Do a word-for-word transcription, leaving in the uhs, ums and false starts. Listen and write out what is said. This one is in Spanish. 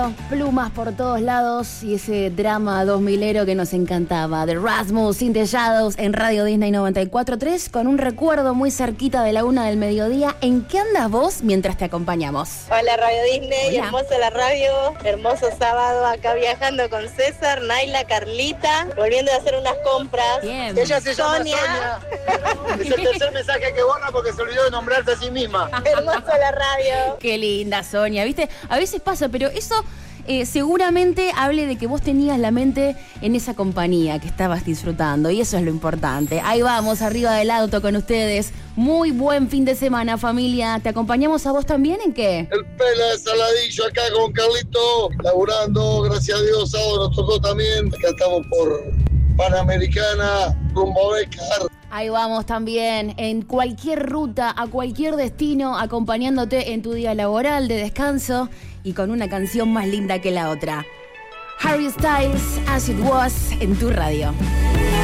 radio, plumas por todos lados y ese drama dos milero que nos encantaba. The Rasmus in the Shadows en Radio Disney noventa y cuatro punto tres con un recuerdo muy cerquita de la una del mediodía. ¿En qué andas vos mientras te acompañamos? Hola Radio Disney, Hola. Hermosa la radio, hermoso sábado acá viajando con César, Naila, Carlita, volviendo a hacer unas compras. Bien. Ella se llama Sonia. Sonia. Es el tercer mensaje que borra porque se olvidó de nombrarse a sí misma. Hermosa la radio. Qué linda, Sonia, ¿viste? A veces pasa, pero eso eh, seguramente hable de que vos tenías la mente en esa compañía que estabas disfrutando y eso es lo importante. Ahí vamos, arriba del auto con ustedes. Muy buen fin de semana, familia. ¿Te acompañamos a vos también en qué? El pelo de Saladillo acá con Carlito, laburando, gracias a Dios, sábado nos tocó también. Acá estamos por Panamericana, rumbo a Becar. Ahí vamos también, en cualquier ruta, a cualquier destino, acompañándote en tu día laboral de descanso y con una canción más linda que la otra. Harry Styles, As It Was, en tu radio.